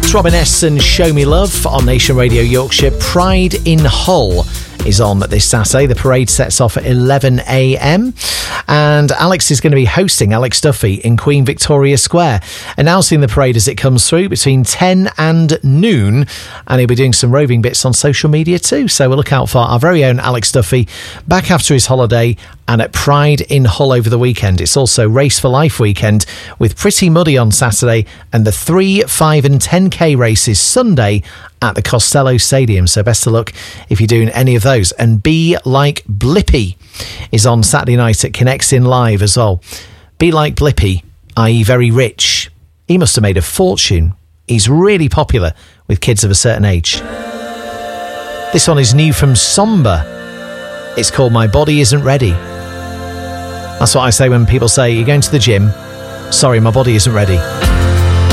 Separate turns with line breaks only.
It's Robin S and Show Me Love on Nation Radio Yorkshire. Pride in Hull is on this Saturday. The parade sets off at 11 a.m. and Alex is going to be hosting, Alex Duffy, in Queen Victoria Square, announcing the parade as it comes through between 10 and noon, and he'll be doing some roving bits on social media too, so we'll look out for our very own Alex Duffy back after his holiday and at Pride in Hull over the weekend. It's also Race for Life weekend with Pretty Muddy on Saturday and the 3, 5 and 10k races Sunday at the Costello Stadium. So best of luck if you're doing any of those. And Be Like Blippy is on Saturday night at Connexin Live as well. Be Like Blippy, i.e. very rich. He must have made a fortune. He's really popular with kids of a certain age. This one is new from Somber. It's called My Body Isn't Ready. That's what I say when people say, you're going to the gym. Sorry, my body isn't ready.